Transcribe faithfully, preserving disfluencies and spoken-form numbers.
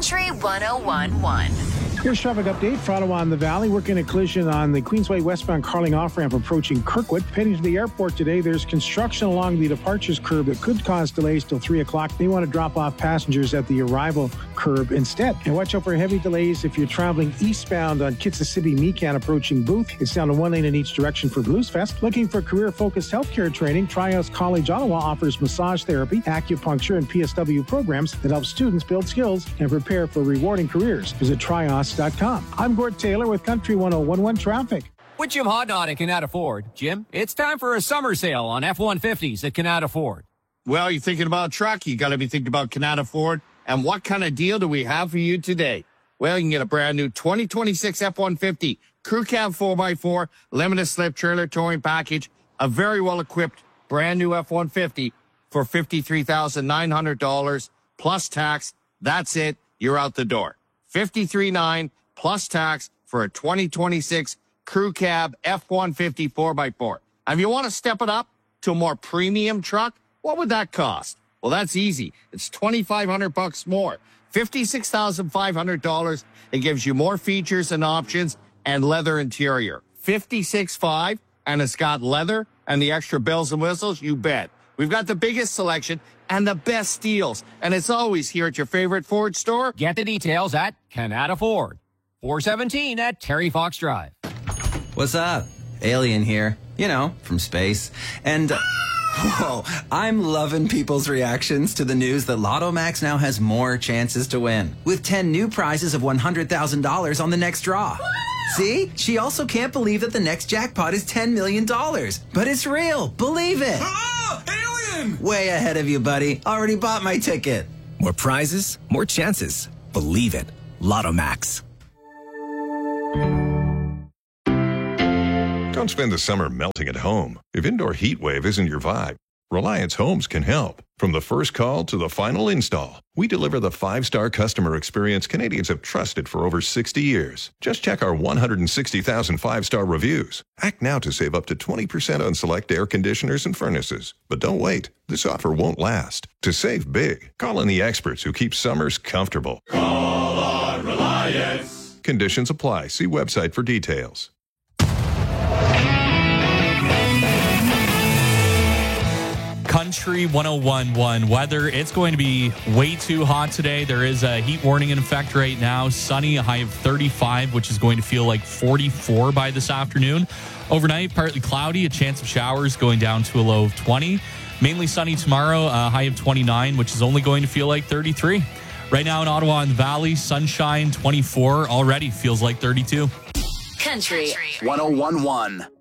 Country one oh one point one. Here's traffic update for Ottawa and the Valley. Working a collision on the Queensway westbound Carling off-ramp approaching Kirkwood. Heading to the airport today, there's construction along the departures curb that could cause delays till three o'clock. They want to drop off passengers at the arrival curb instead. And watch out for heavy delays if you're traveling eastbound on Kitsa City Mecan approaching Booth. It's down to one lane in each direction for Blues Fest. Looking for career-focused healthcare training, Trios College Ottawa offers massage therapy, acupuncture, and P S W programs that help students build skills and prepare for rewarding careers. Visit Trios dot com. I'm Gord Taylor with Country one oh one point one Traffic. With Jim Hodnott at Canada Ford. Jim, it's time for a summer sale on F one fifties at Canada Ford. Well, you're thinking about a truck, you got to be thinking about Canada Ford. And what kind of deal do we have for you today? Well, you can get a brand new twenty twenty-six F one fifty Crew Cab four by four, limited slip trailer towing package, a very well-equipped brand new F one fifty for fifty-three thousand nine hundred dollars plus tax. That's it. You're out the door. fifty-three thousand nine hundred dollars plus tax for a twenty twenty-six Crew Cab F one fifty four by four. And if you want to step it up to a more premium truck, what would that cost? Well, that's easy. It's twenty-five hundred bucks more. fifty-six thousand five hundred dollars. It gives you more features and options and leather interior. fifty-six thousand five hundred dollars, and it's got leather and the extra bells and whistles, you bet. We've got the biggest selection and the best deals, and it's always here at your favorite Ford store. Get the details at Canada Ford. four seventeen at Terry Fox Drive. What's up? Alien here. You know, from space. And, uh, whoa, I'm loving people's reactions to the news that Lotto Max now has more chances to win, with ten new prizes of one hundred thousand dollars on the next draw. See? She also can't believe that the next jackpot is ten million dollars. But it's real. Believe it. Ah, alien! Way ahead of you, buddy. Already bought my ticket. More prizes, more chances. Believe it. Lotto Max. Don't spend the summer melting at home. If indoor heat wave isn't your vibe, Reliance Homes can help. From the first call to the final install, we deliver the five-star customer experience Canadians have trusted for over sixty years. Just check our one hundred sixty thousand five-star reviews. Act now to save up to twenty percent on select air conditioners and furnaces. But don't wait. This offer won't last. To save big, call in the experts who keep summers comfortable. Call on Reliance. Conditions apply. See website for details. Country one oh one point one weather. It's going to be way too hot today. There is a heat warning in effect right now. Sunny, a high of thirty-five, which is going to feel like forty-four by this afternoon. Overnight, partly cloudy, a chance of showers going down to a low of twenty. Mainly sunny tomorrow, a high of twenty-nine, which is only going to feel like thirty-three. Right now in Ottawa and the Valley, sunshine, twenty-four. Already feels like thirty-two. Country one oh one point one.